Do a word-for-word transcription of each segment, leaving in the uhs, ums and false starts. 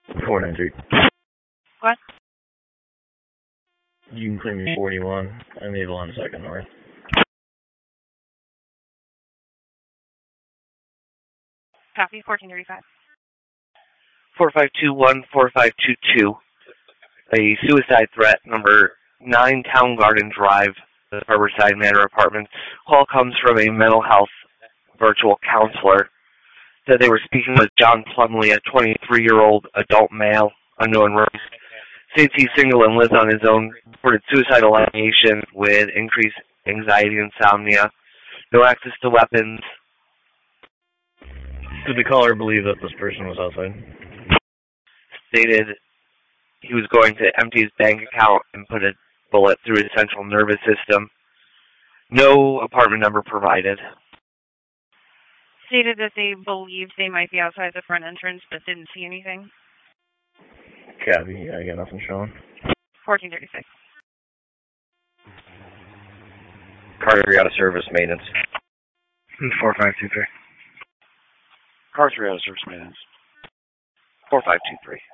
four nine three. What? You can claim your forty-one. I'm able on second north. Copy, fourteen thirty-five. four five two one, four five two two. A suicide threat, number nine Town Garden Drive, the Harborside Manor Apartments. Call comes from a mental health virtual counselor. Said they were speaking with John Plumley, a twenty-three-year-old adult male, unknown race. States he's single and lives on his own. Reported suicidal ideation with increased anxiety, insomnia, no access to weapons. Did the caller believe that this person was outside? Stated he was going to empty his bank account and put a bullet through his central nervous system. No apartment number provided. Stated that they believed they might be outside the front entrance but didn't see anything. Copy. I got nothing showing. fourteen thirty-six. Car three out of service maintenance. four five two three. Car three out of service maintenance. four five two three.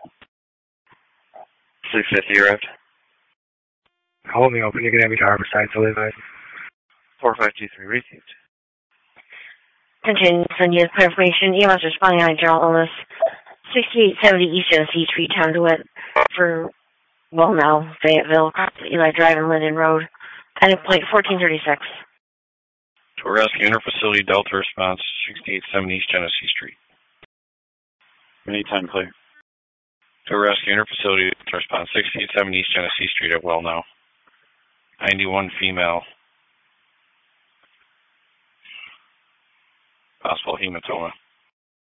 three fifty arrived. Hold me open. You can have your Harborside, so advised. four five two three received. Attention, send you information. E M S responding on general illness. sixty-eight seventy East Genesee Street, Conduit, for, well now, Fayetteville, Eli Drive and Linden Road. Item point fourteen thirty-six. To rescue inter-facility Delta response, sixty-eight seventy East Genesee Street. Anytime clear. To rescue inter-facility Delta response, sixty-eight seventy East Genesee Street at well now. ninety-one female. Possible hematoma.